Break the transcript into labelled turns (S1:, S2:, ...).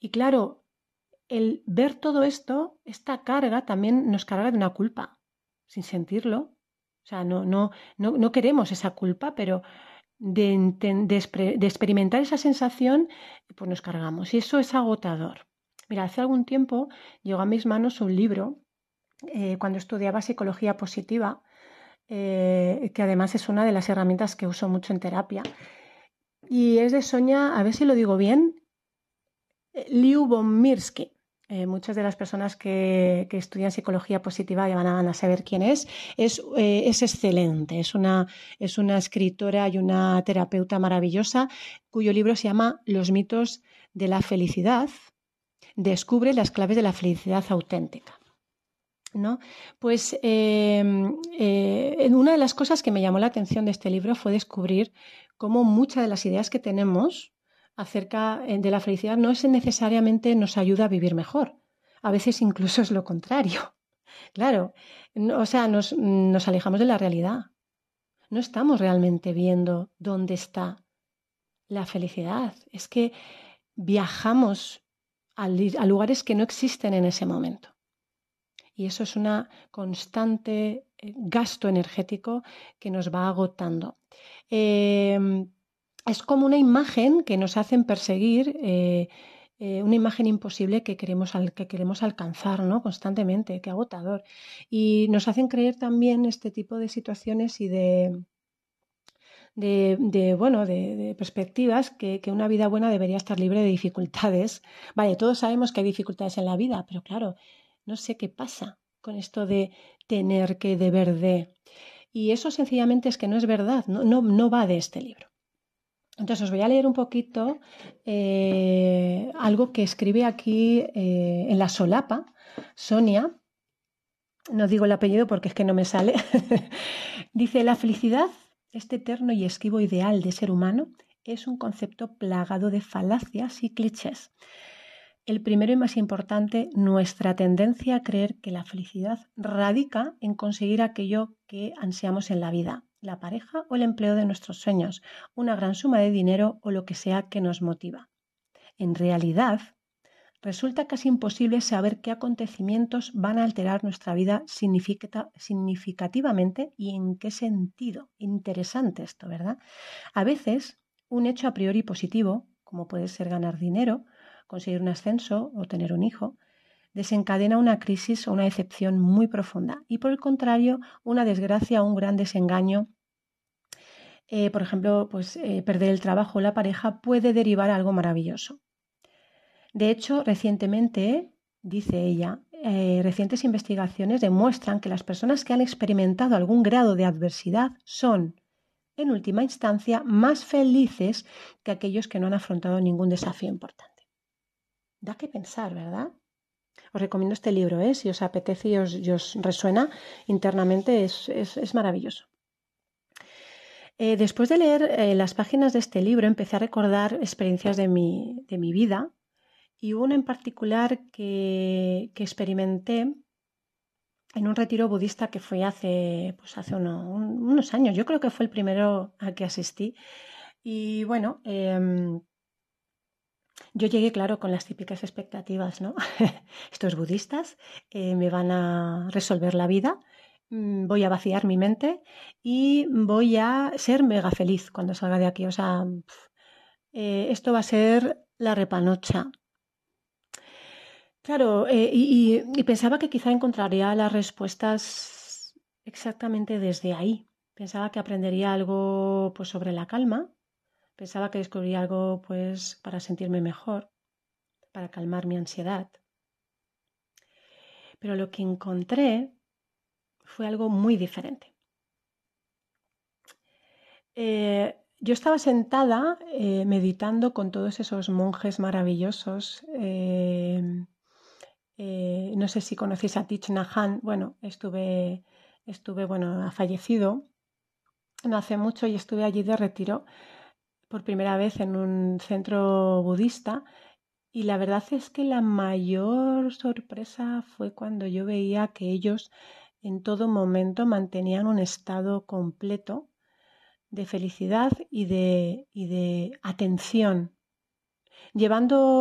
S1: Y claro, el ver todo esto, esta carga también nos carga de una culpa, sin sentirlo. O sea, no queremos esa culpa, pero de experimentar esa sensación, pues nos cargamos. Y eso es agotador. Mira, hace algún tiempo llegó a mis manos un libro, cuando estudiaba psicología positiva, que además es una de las herramientas que uso mucho en terapia. Y es de Sonia, a ver si lo digo bien, Lyubomirsky. Muchas de las personas que estudian psicología positiva ya van a saber quién es. Es excelente, es una escritora y una terapeuta maravillosa cuyo libro se llama Los mitos de la felicidad. Descubre las claves de la felicidad auténtica, ¿no? Pues una de las cosas que me llamó la atención de este libro fue descubrir cómo muchas de las ideas que tenemos acerca de la felicidad no es necesariamente nos ayuda a vivir mejor. A veces incluso es lo contrario. Claro, o sea, nos alejamos de la realidad. No estamos realmente viendo dónde está la felicidad. Es que viajamos a lugares que no existen en ese momento. Y eso es una constante gasto energético que nos va agotando. Es como una imagen que nos hacen perseguir, una imagen imposible que queremos alcanzar, ¿no? Constantemente, qué agotador. Y nos hacen creer también este tipo de situaciones y de perspectivas que una vida buena debería estar libre de dificultades. Vale, todos sabemos que hay dificultades en la vida, pero claro, no sé qué pasa con esto de tener que, deber de. Y eso sencillamente es que no es verdad, no va de este libro. Entonces os voy a leer un poquito algo que escribe aquí en la solapa Sonia. No digo el apellido porque es que no me sale. Dice, la felicidad, este eterno y esquivo ideal de ser humano, es un concepto plagado de falacias y clichés. El primero y más importante, nuestra tendencia a creer que la felicidad radica en conseguir aquello que ansiamos en la vida, la pareja o el empleo de nuestros sueños, una gran suma de dinero o lo que sea que nos motiva. En realidad, resulta casi imposible saber qué acontecimientos van a alterar nuestra vida significativamente y en qué sentido. Interesante esto, ¿verdad? A veces, un hecho a priori positivo, como puede ser ganar dinero, conseguir un ascenso o tener un hijo, desencadena una crisis o una decepción muy profunda. Y por el contrario, una desgracia o un gran desengaño, por ejemplo, pues, perder el trabajo o la pareja, puede derivar a algo maravilloso. De hecho, recientemente, dice ella, recientes investigaciones demuestran que las personas que han experimentado algún grado de adversidad son, en última instancia, más felices que aquellos que no han afrontado ningún desafío importante. Da que pensar, ¿verdad? Os recomiendo este libro, si os apetece y os resuena internamente, es maravilloso. Después de leer las páginas de este libro, empecé a recordar experiencias de mi vida. Y hubo uno en particular que experimenté en un retiro budista que fue hace unos años. Yo creo que fue el primero al que asistí. Y bueno, yo llegué, claro, con las típicas expectativas, ¿no? Estos budistas me van a resolver la vida, voy a vaciar mi mente y voy a ser mega feliz cuando salga de aquí. O sea, esto va a ser la repanocha. Claro, y pensaba que quizá encontraría las respuestas exactamente desde ahí. Pensaba que aprendería algo pues, sobre la calma, pensaba que descubriría algo pues, para sentirme mejor, para calmar mi ansiedad. Pero lo que encontré fue algo muy diferente. Yo estaba sentada meditando con todos esos monjes maravillosos. No sé si conocéis a Thich Nhat Hanh. Bueno, ha fallecido no hace mucho y estuve allí de retiro por primera vez en un centro budista y la verdad es que la mayor sorpresa fue cuando yo veía que ellos en todo momento mantenían un estado completo de felicidad y de atención, llevando